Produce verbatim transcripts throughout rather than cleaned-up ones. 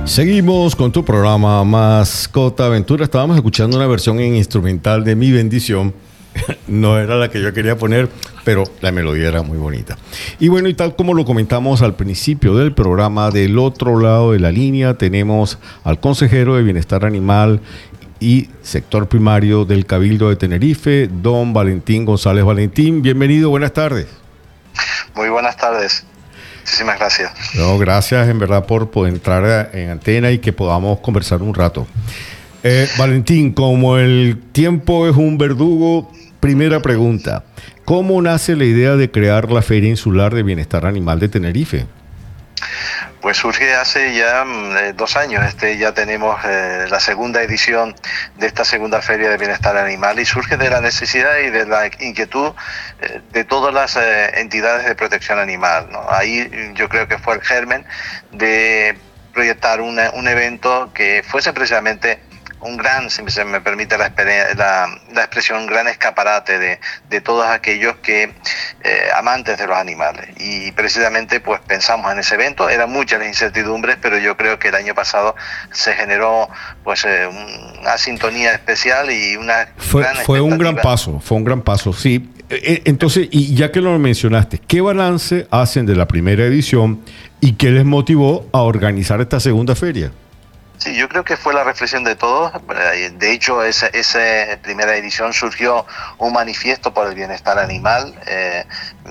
Seguimos con tu programa Mascota Aventura. Estábamos escuchando una versión en instrumental de Mi Bendición. No era la que yo quería poner, pero la melodía era muy bonita. Y bueno, y tal como lo comentamos al principio del programa, del otro lado de la línea tenemos al consejero de Bienestar Animal y Sector Primario del Cabildo de Tenerife, don Valentín González. Valentín, bienvenido, buenas tardes. Muy buenas tardes. Muchísimas gracias. No, gracias en verdad por, por entrar en antena y que podamos conversar un rato. Eh, Valentín, como el tiempo es un verdugo, primera pregunta. ¿Cómo nace la idea de crear la Feria Insular de Bienestar Animal de Tenerife? Pues surge hace ya eh, dos años. Este, ya tenemos eh, la segunda edición de esta segunda Feria de Bienestar Animal y surge de la necesidad y de la inquietud eh, de todas las eh, entidades de protección animal, ¿no? Ahí yo creo que fue el germen de proyectar una, un evento que fuese precisamente un gran, si se me permite la, la, la expresión, un gran escaparate de, de todos aquellos que eh, amantes de los animales. Y precisamente pues pensamos en ese evento, eran muchas las incertidumbres, pero yo creo que el año pasado se generó pues eh, una sintonía especial y una fue, gran fue un gran paso, fue un gran paso, sí. Entonces, y ya que lo mencionaste, ¿qué balance hacen de la primera edición y qué les motivó a organizar esta segunda feria? Sí, yo creo que fue la reflexión de todos. De hecho, esa, esa primera edición surgió un manifiesto por el bienestar animal eh,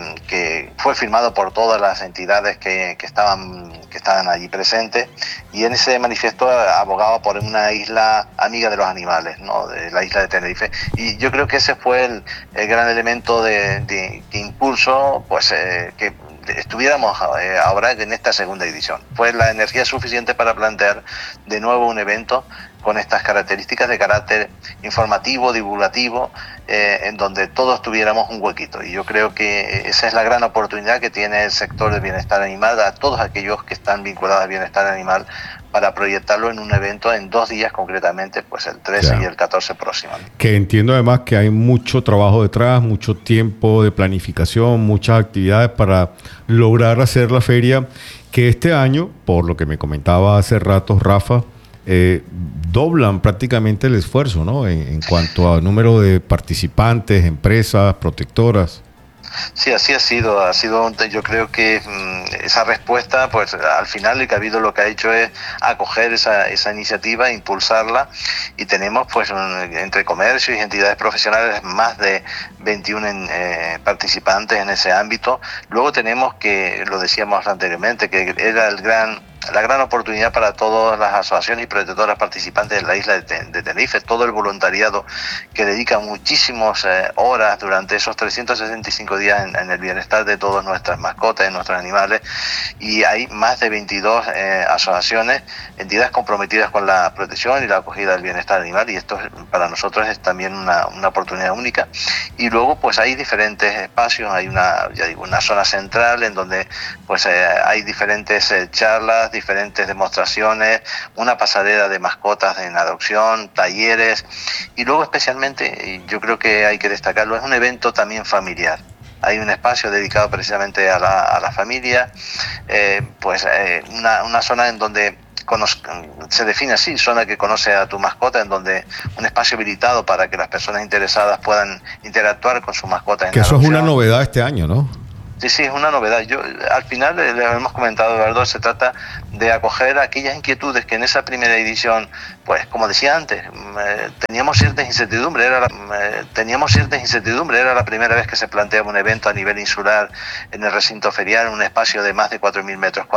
que fue firmado por todas las entidades que, que, estaban, que estaban allí presentes, y en ese manifiesto abogaba por una isla amiga de los animales, ¿no? De la isla de Tenerife. Y yo creo que ese fue el, el gran elemento de, de, que impulsó pues, eh, que estuviéramos eh, ahora en esta segunda edición. Fue la energía suficiente para plantear de nuevo un evento con estas características de carácter informativo, divulgativo, eh, en donde todos tuviéramos un huequito. Y yo creo que esa es la gran oportunidad que tiene el sector del bienestar animal, a todos aquellos que están vinculados al bienestar animal, para proyectarlo en un evento en dos días concretamente, pues el trece ya. Y el catorce próximo. Que entiendo además que hay mucho trabajo detrás, mucho tiempo de planificación, muchas actividades para lograr hacer la feria, que este año, por lo que me comentaba hace rato Rafa, eh, doblan prácticamente el esfuerzo, ¿no? En, en cuanto a número de participantes, empresas, protectoras. Sí, así ha sido, ha sido, yo creo que mmm, esa respuesta, pues al final el Cabildo lo que ha hecho es acoger esa, esa iniciativa, impulsarla, y tenemos pues un, entre comercios y entidades profesionales más de veintiún en, eh, participantes en ese ámbito. Luego tenemos que, lo decíamos anteriormente, que era el gran la gran oportunidad para todas las asociaciones y protectoras participantes de la isla de, Ten- de Tenerife, todo el voluntariado que dedica muchísimas eh, horas durante esos trescientos sesenta y cinco días en, en el bienestar de todas nuestras mascotas, de nuestros animales, y hay más de veintidós eh, asociaciones, entidades comprometidas con la protección y la acogida del bienestar animal, y esto para nosotros es también una, una oportunidad única. Y luego pues hay diferentes espacios, hay una, ya digo, una zona central en donde pues eh, hay diferentes eh, charlas, diferentes demostraciones, una pasarela de mascotas en adopción, talleres, y luego especialmente, yo creo que hay que destacarlo, es un evento también familiar. Hay un espacio dedicado precisamente a la, a la familia, eh, pues eh, una, una zona en donde se define así, zona que conoce a tu mascota, en donde un espacio habilitado para que las personas interesadas puedan interactuar con su mascota en que eso adopción. Es una novedad este año, ¿no? Sí, sí, es una novedad. Yo, al final, le hemos comentado, Eduardo, se trata de acoger aquellas inquietudes que en esa primera edición, pues, como decía antes, eh, teníamos ciertas incertidumbres, era la, eh, teníamos ciertas incertidumbres, era la primera vez que se planteaba un evento a nivel insular en el recinto ferial, en un espacio de más de cuatro mil metros cuadrados.